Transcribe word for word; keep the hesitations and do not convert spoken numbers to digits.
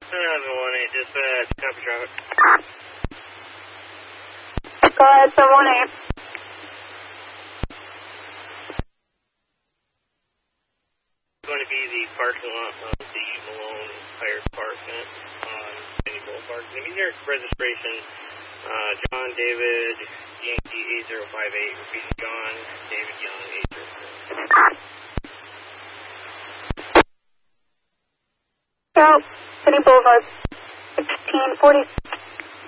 seven one eight, dispatch, copy traffic. Go ahead, seven one eight. It's going to be the parking lot of the Malone Tire Apartment on Penny Boulevard. Name is your registration, uh, John David Yankee eight zero five eight, repeating John David Young eight zero five eight. Go, Penny Boulevard, sixteen forty.